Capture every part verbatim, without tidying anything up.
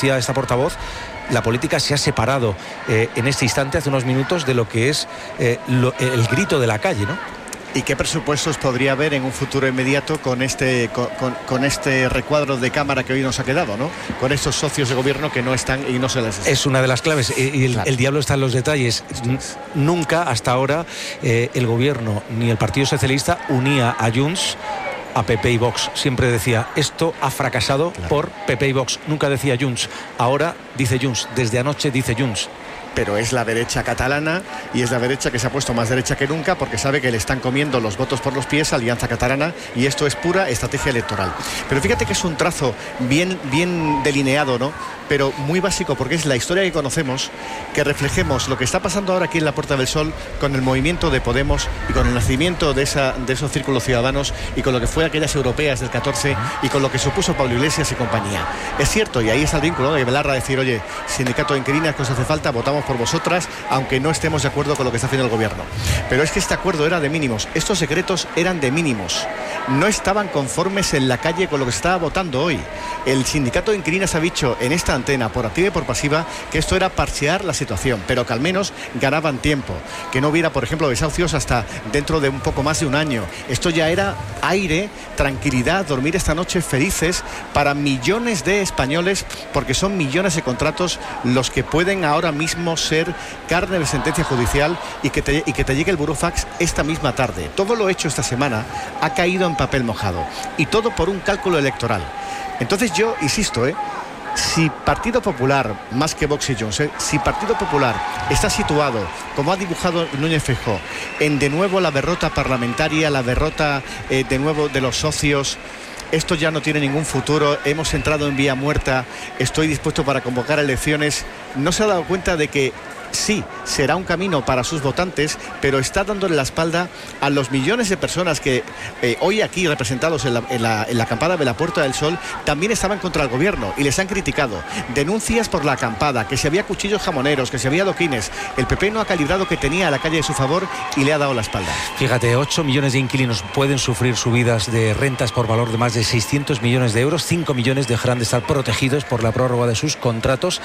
decía esta portavoz, la política se ha separado eh, en este instante, hace unos minutos, de lo que es eh, lo, el grito de la calle, ¿no? ¿Y qué presupuestos podría haber en un futuro inmediato con este con, con, con este recuadro de cámara que hoy nos ha quedado, ¿no? Con estos socios de gobierno que no están y no se les... Es una de las claves, y el, claro. el diablo está en los detalles. Nunca hasta ahora eh, el gobierno ni el Partido Socialista unía a Junts a P P y Vox. Siempre decía, esto ha fracasado claro. por P P y Vox. Nunca decía Junts. Ahora dice Junts. Desde anoche dice Junts. Pero es la derecha catalana y es la derecha que se ha puesto más derecha que nunca porque sabe que le están comiendo los votos por los pies a Alianza Catalana, y esto es pura estrategia electoral. Pero fíjate que es un trazo bien, bien delineado, ¿no? Pero muy básico, porque es la historia que conocemos, que reflejemos lo que está pasando ahora aquí en la Puerta del Sol con el movimiento de Podemos y con el nacimiento de, esa, de esos círculos ciudadanos y con lo que fue aquellas europeas del catorce y con lo que supuso Pablo Iglesias y compañía. Es cierto, y ahí está el vínculo, ¿no? De Belarra decir, oye, sindicato de inquilinas, que os hace falta, votamos por vosotras, aunque no estemos de acuerdo con lo que está haciendo el gobierno. Pero es que este acuerdo era de mínimos, estos secretos eran de mínimos, no estaban conformes en la calle con lo que se estaba votando hoy. El sindicato de inquilinas ha dicho en esta antena, por activa y por pasiva, que esto era parchear la situación, pero que al menos ganaban tiempo, que no hubiera, por ejemplo, desahucios hasta dentro de un poco más de un año. Esto ya era aire, tranquilidad, dormir esta noche felices para millones de españoles, porque son millones de contratos los que pueden ahora mismo ser carne de sentencia judicial y que te, y que te llegue el burofax esta misma tarde. Todo lo hecho esta semana ha caído en papel mojado, y todo por un cálculo electoral. Entonces yo insisto, ¿eh? Si Partido Popular, más que Vox y Junts, ¿eh? si Partido Popular está situado, como ha dibujado Núñez Feijóo, en de nuevo la derrota parlamentaria, la derrota eh, de nuevo de los socios, esto ya no tiene ningún futuro, hemos entrado en vía muerta, estoy dispuesto para convocar elecciones, no se ha dado cuenta de que sí, será un camino para sus votantes, pero está dándole la espalda a los millones de personas que eh, hoy aquí representados en la, en, la, en la acampada de la Puerta del Sol también estaban contra el gobierno y les han criticado. Denuncias por la acampada, que si había cuchillos jamoneros, que si había adoquines. El P P no ha calibrado que tenía a la calle de su favor y le ha dado la espalda. Fíjate, ocho millones de inquilinos pueden sufrir subidas de rentas por valor de más de seiscientos millones de euros, cinco millones dejarán de estar protegidos por la prórroga de sus contratos,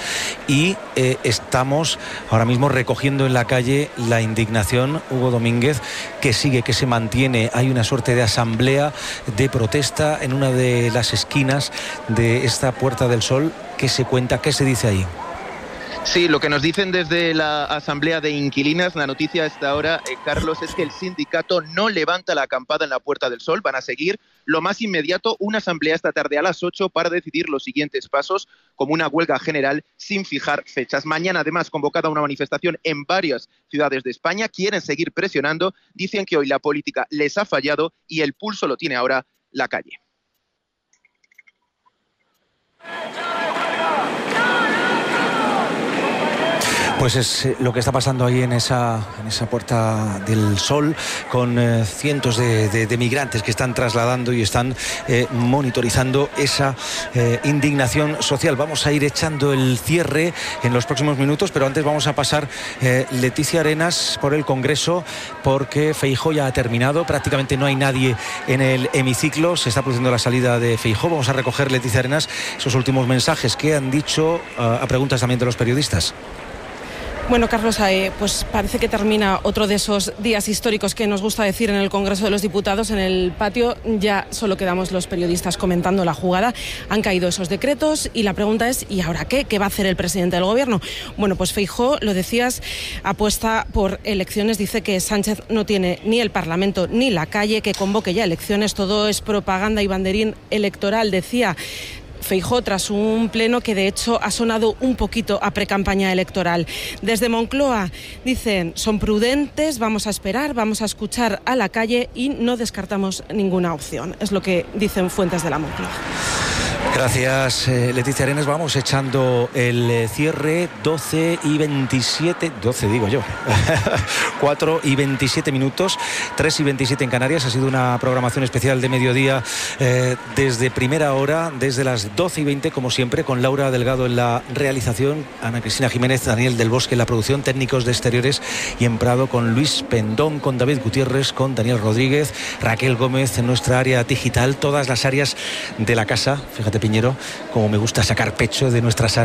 y eh, estamos ahora mismo recogiendo en la calle la indignación, Hugo Domínguez, que sigue, que se mantiene. Hay una suerte de asamblea de protesta en una de las esquinas de esta Puerta del Sol. ¿Qué se cuenta? ¿Qué se dice ahí? Sí, lo que nos dicen desde la Asamblea de Inquilinas, la noticia a esta hora, eh, Carlos, es que el sindicato no levanta la acampada en la Puerta del Sol. Van a seguir lo más inmediato una asamblea esta tarde a las ocho para decidir los siguientes pasos, como una huelga general sin fijar fechas. Mañana, además, convocada una manifestación en varias ciudades de España. Quieren seguir presionando. Dicen que hoy la política les ha fallado y el pulso lo tiene ahora la calle. Pues es lo que está pasando ahí en esa, en esa Puerta del Sol, con eh, cientos de, de, de migrantes que están trasladando y están eh, monitorizando esa eh, indignación social. Vamos a ir echando el cierre en los próximos minutos, pero antes vamos a pasar, eh, Leticia Arenas, por el Congreso, porque Feijóo ya ha terminado. Prácticamente no hay nadie en el hemiciclo. Se está produciendo la salida de Feijóo. Vamos a recoger, Leticia Arenas, esos últimos mensajes que han dicho uh, a preguntas también de los periodistas. Bueno, Carlos, eh, pues parece que termina otro de esos días históricos que nos gusta decir en el Congreso de los Diputados. En el patio ya solo quedamos los periodistas comentando la jugada. Han caído esos decretos y la pregunta es, ¿y ahora qué? ¿Qué va a hacer el presidente del Gobierno? Bueno, pues Feijóo, lo decías, apuesta por elecciones. Dice que Sánchez no tiene ni el Parlamento ni la calle, que convoque ya elecciones. Todo es propaganda y banderín electoral, decía Feijóo, tras un pleno que de hecho ha sonado un poquito a precampaña electoral. Desde Moncloa dicen, son prudentes, vamos a esperar, vamos a escuchar a la calle y no descartamos ninguna opción. Es lo que dicen fuentes de la Moncloa. Gracias, eh, Leticia Arenas. Vamos echando el eh, cierre. Doce y veintisiete, doce digo yo, cuatro y veintisiete minutos, tres y veintisiete en Canarias. Ha sido una programación especial de mediodía eh, desde primera hora, desde las doce y veinte, como siempre, con Laura Delgado en la realización, Ana Cristina Jiménez, Daniel del Bosque en la producción, técnicos de exteriores y en Prado con Luis Pendón, con David Gutiérrez, con Daniel Rodríguez, Raquel Gómez en nuestra área digital, todas las áreas de la casa. Fíjate, Piñero, como me gusta sacar pecho de nuestras áreas.